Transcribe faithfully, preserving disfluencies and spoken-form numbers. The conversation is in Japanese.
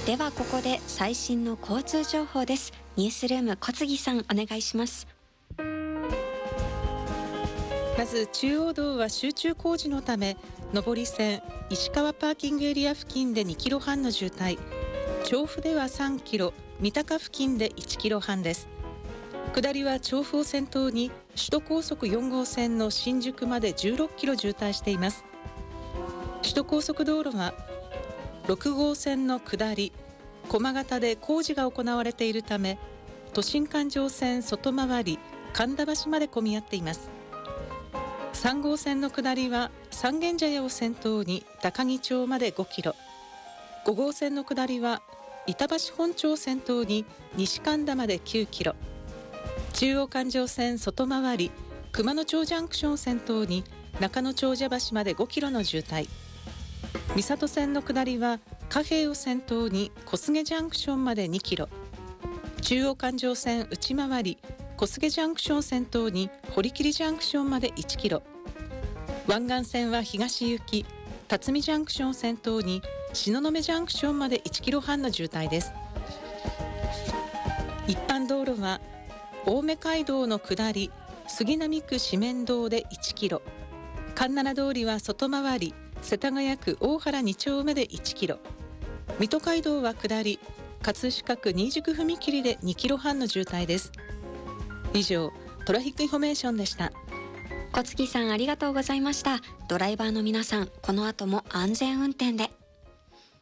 ではここで最新の交通情報です。ニュースルーム小杉さん、お願いします。 まず中央道は集中工事のため上り線石川パーキングエリア付近でにキロはんの渋滞、調布ではさんキロ、三鷹付近でいちキロはんです。下りは調布を先頭に首都高速よん号線の新宿までじゅうろっキロ渋滞しています。首都高速道路はろく号線の下り駒形で工事が行われているため、都心環状線外回り神田橋まで混み合っています。さん号線の下りは三軒茶屋を先頭に高木町までごキロ、ご号線の下りは板橋本町を先頭に西神田まできゅうキロ、中央環状線外回り熊野町ジャンクションを先頭に中野長者橋までごキロの渋滞、三郷線の下りは貨幣を先頭に小菅ジャンクションまでにキロ、中央環状線内回り小菅ジャンクションを先頭に堀切ジャンクションまでいちキロ、湾岸線は東行き辰巳ジャンクションを先頭に東雲ジャンクションまでいちキロはんの渋滞です。一般道路は青梅街道の下り杉並区四面堂でいちキロ、環七通りは外回り世田谷区大原に丁目でいちキロ、水戸街道は下り葛飾区新宿踏切でにキロはんの渋滞です。以上、トラフィックインフォメーションでした。 小月さん、ありがとうございました。ドライバーの皆さん、この後も安全運転で。